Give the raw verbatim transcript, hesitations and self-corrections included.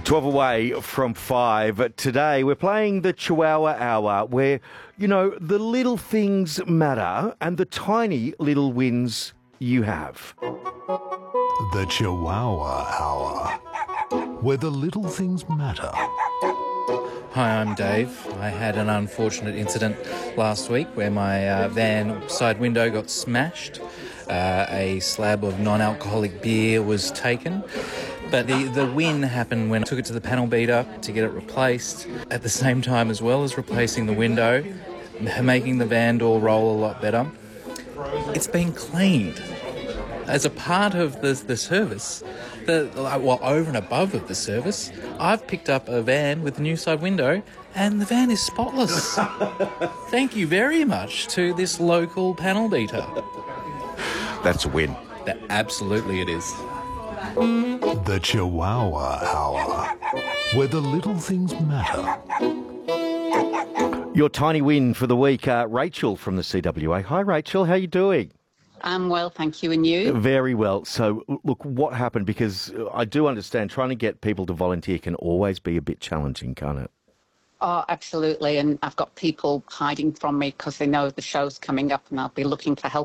twelve away from five. Today we're playing the Chihuahua Hour where, you know, the little things matter and the tiny little wins you have. The Chihuahua Hour, where the little things matter. Hi, I'm Dave. I had an unfortunate incident last week where my uh, van side window got smashed. Uh, a slab of non-alcoholic beer was taken. But the, the win happened when I took it to the panel beater to get it replaced at the same time as well as replacing the window, making the van door roll a lot better. It's been cleaned. As a part of the, the service, the, well, over and above of the service, I've picked up a van with a new side window and the van is spotless. Thank you very much to this local panel beater. That's a win. That, absolutely it is. The Chihuahua Hour, where the little things matter. Your tiny win for the week, uh, Rachel from the C W A. Hi, Rachel. How are you doing? I'm well, thank you. And you? Very well. So, look, what happened? Because I do understand trying to get people to volunteer can always be a bit challenging, can't it? Oh, absolutely. And I've got people hiding from me because they know the show's coming up and I'll be looking for help